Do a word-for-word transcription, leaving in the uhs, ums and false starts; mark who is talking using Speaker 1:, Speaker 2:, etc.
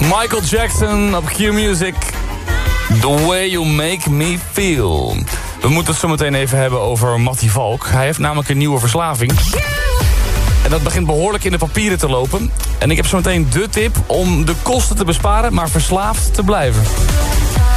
Speaker 1: Michael Jackson op Q Music. The way you make me feel. We moeten het zo meteen even hebben over Mattie Valk. Hij heeft namelijk een nieuwe verslaving. En dat begint behoorlijk in de papieren te lopen. En ik heb zo meteen de tip om de kosten te besparen, maar verslaafd te blijven.